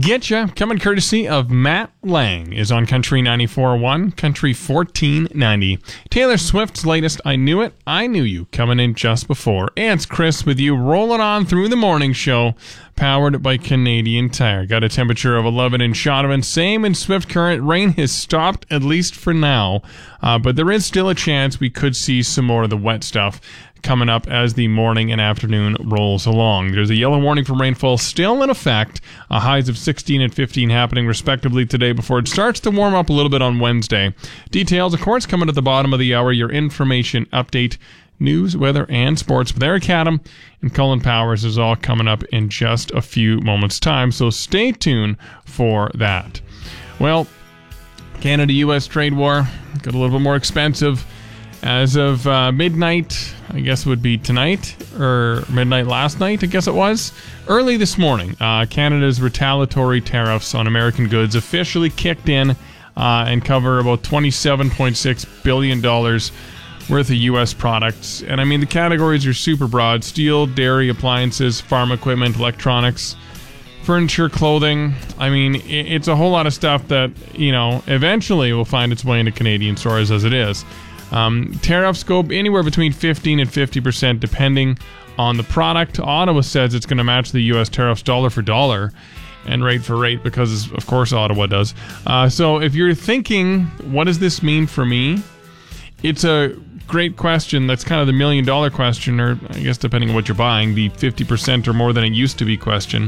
Getcha, coming courtesy of Matt Lang, is on Country 94.1, Country 1490. Taylor Swift's latest I Knew It, I Knew You, coming in just before. And it's Chris with you, rolling on through the morning show, powered by Canadian Tire. Got a temperature of 11 in Shawinigan. Same in Swift Current. Rain has stopped, at least for now. But there is still a chance we could see some more of the wet stuff coming up as the morning and afternoon rolls along. There's a yellow warning for rainfall still in effect. Highs of 16 and 15 happening respectively today before it starts to warm up a little bit on Wednesday. Details, of course, coming at the bottom of the hour. Your information update, news, weather, and sports with Eric Adam and Colin Powers is all coming up in just a few moments' time, so stay tuned for that. Well, Canada-U.S. trade war got a little bit more expensive. As of midnight, I guess it would be tonight, or midnight last night, I guess it was. Early this morning, Canada's retaliatory tariffs on American goods officially kicked in and cover about $27.6 billion worth of U.S. products. And I mean, the categories are super broad: steel, dairy, appliances, farm equipment, electronics, furniture, clothing. I mean, it's a whole lot of stuff that, you know, eventually will find its way into Canadian stores as it is. Tariffs go anywhere between 15 and 50% depending on the product. Ottawa says it's going to match the U.S. tariffs dollar for dollar and rate for rate because, of course, Ottawa does. So if you're thinking, what does this mean for me? It's a great question. That's kind of the $1 million question, or I guess depending on what you're buying, the 50% or more than it used to be question.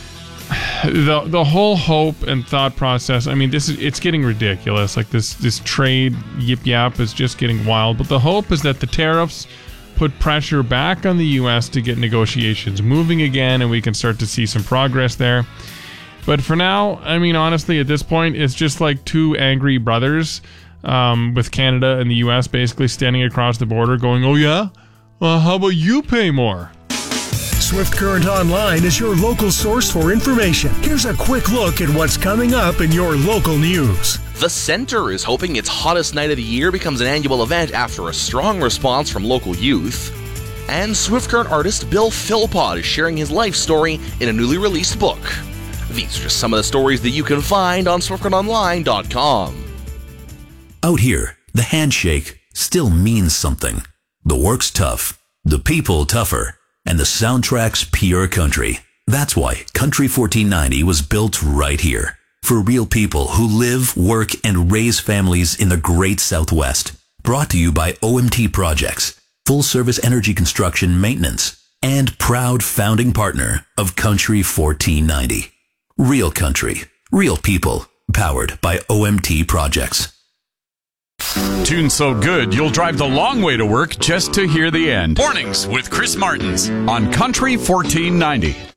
The whole hope and thought process, I mean, it's getting ridiculous. Like this trade yip-yap is just getting wild. But the hope is that the tariffs put pressure back on the U.S. to get negotiations moving again, and we can start to see some progress there. But for now, I mean, honestly, at this point, it's just like two angry brothers with Canada and the U.S. basically standing across the border going, oh yeah? Well, how about you pay more? Swift Current Online is your local source for information. Here's a quick look at what's coming up in your local news. The Centre is hoping its hottest night of the year becomes an annual event after a strong response from local youth. And Swift Current artist Bill Philpott is sharing his life story in a newly released book. These are just some of the stories that you can find on SwiftCurrentOnline.com. Out here, the handshake still means something. The work's tough, the people tougher, and the soundtrack's pure country. That's why Country 1490 was built right here. For real people who live, work, and raise families in the great Southwest. Brought to you by OMT Projects, full-service energy construction maintenance, and proud founding partner of Country 1490. Real country, real people, powered by OMT Projects. Tune so good you'll drive the long way to work just to hear the end. Mornings with Chris Martins on Country 1490.